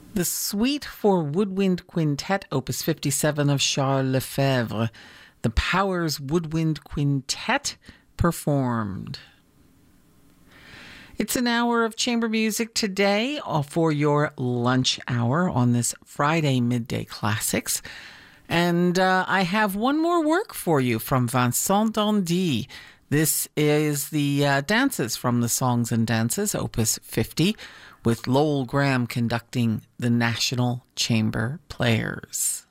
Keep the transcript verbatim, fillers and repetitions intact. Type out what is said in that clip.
The Suite for Woodwind Quintet, Opus fifty-seven of Charles Lefebvre. The Powers Woodwind Quintet performed. It's an hour of chamber music today for your lunch hour on this Friday Midday Classics. And uh, I have one more work for you from Vincent Dandy. This is the uh, dances from the Songs and Dances, Opus fifty, with Lowell Graham conducting the National Chamber Players.